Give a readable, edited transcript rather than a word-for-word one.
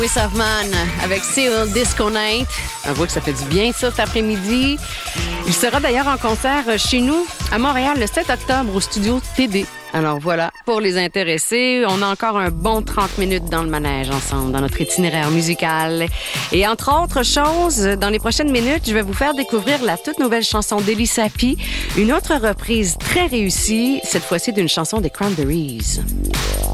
Louis Hoffman avec Seal Disco Night. Avouez que ça fait du bien, ça, cet après-midi. Il sera d'ailleurs en concert chez nous, à Montréal, le 7 octobre, au studio TD. Alors voilà, pour les intéressés, on a encore un bon 30 minutes dans le manège ensemble, dans notre itinéraire musical. Et entre autres choses, dans les prochaines minutes, je vais vous faire découvrir la toute nouvelle chanson d'Elie Sapi, une autre reprise très réussie, cette fois-ci d'une chanson des Cranberries.